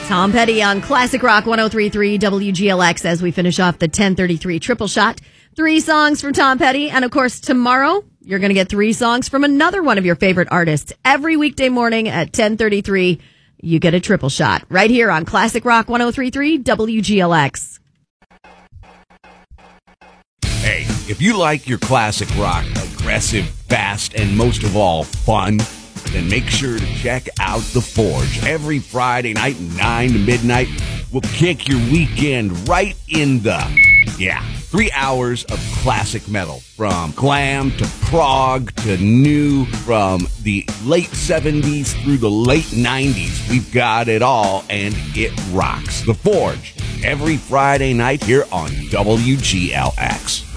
Tom Petty on Classic Rock 103.3 WGLX as we finish off the 1033 Triple Shot. 3 songs from Tom Petty. And, of course, tomorrow you're going to get 3 songs from another one of your favorite artists. Every weekday morning at 1033, you get a triple shot right here on Classic Rock 103.3 WGLX. Hey, if you like your classic rock, aggressive, fast, and most of all, fun, then make sure to check out The Forge. Every Friday night, 9 to midnight, we'll kick your weekend right in the, 3 hours of classic metal. From glam to prog to new, from the late 70s through the late 90s. We've got it all, and it rocks. The Forge, every Friday night here on WGLX.